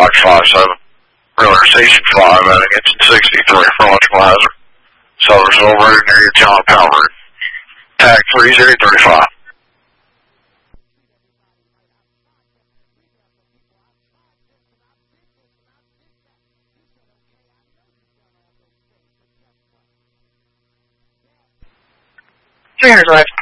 Mike 57. Real Station 5, and it gets 63 for electrical hazard. Sellersville Road near your town power route. Tag 3035. West